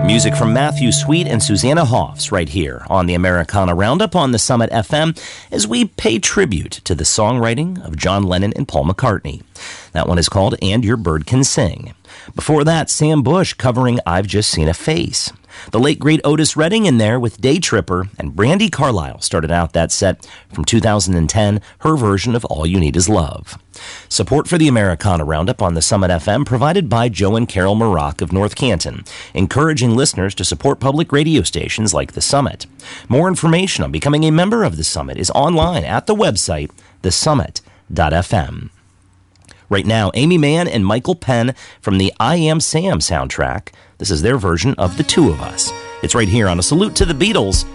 Music from Matthew Sweet and Susanna Hoffs right here on the Americana Roundup on the Summit FM as we pay tribute to the songwriting of John Lennon and Paul McCartney. That one is called And Your Bird Can Sing. Before that, Sam Bush covering I've Just Seen a Face. The late great Otis Redding in there with Day Tripper, and Brandi Carlile started out that set from 2010, her version of All You Need Is Love. Support for the Americana Roundup on the Summit FM provided by Joe and Carol Maroc of North Canton, encouraging listeners to support public radio stations like the Summit. More information on becoming a member of the Summit is online at the website, thesummit.fm. Right now, Amy Mann and Michael Penn from the I Am Sam soundtrack. This is their version of The Two of Us. It's right here on A Salute to the Beatles